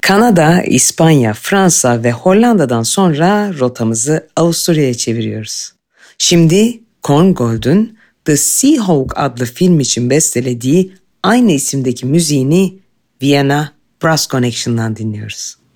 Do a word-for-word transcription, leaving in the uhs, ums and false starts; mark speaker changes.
Speaker 1: Kanada, İspanya, Fransa ve Hollanda'dan sonra rotamızı Avusturya'ya çeviriyoruz. Şimdi Korngold'un The Seahawk adlı film için bestelediği aynı isimdeki müziğini Vienna Brass Connection'dan dinliyoruz.